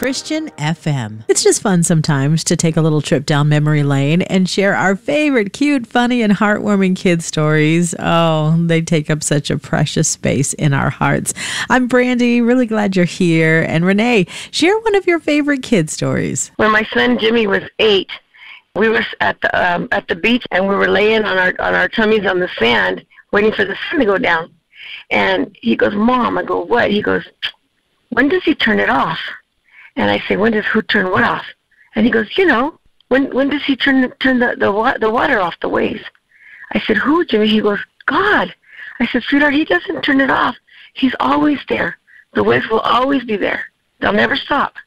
Christian FM. It's just fun sometimes to take a little trip down memory lane and share our favorite cute, funny, and heartwarming kid stories. Oh, they take up such a precious space in our hearts. I'm Brandy, really glad you're here. And Renee, share one of your favorite kid stories. When my son Jimmy was 8, we were at the beach, and we were laying on our tummies on the sand, waiting for the sun to go down. And he goes, "Mom," I go, "What?" He goes, "When does he turn it off?" And I say, "When does who turn what off?" And he goes, when does he turn the water off, the waves?" I said, "Who, Jimmy?" He goes, "God." I said, "Sweetheart, he doesn't turn it off. He's always there. The waves will always be there. They'll never stop."